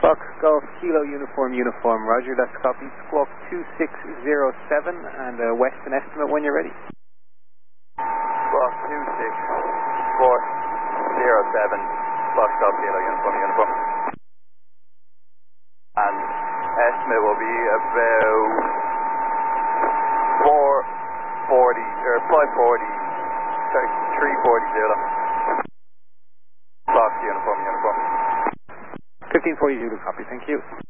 Fox Golf Kilo Uniform, Roger, that's copy. Squawk 2607 and Western estimate when you're ready. Squawk 2607, Fox Golf Kilo Uniform. And estimate will be about 440, or 540, sorry, 340. Fox Uniform. 1540 Zulu, copy, thank you.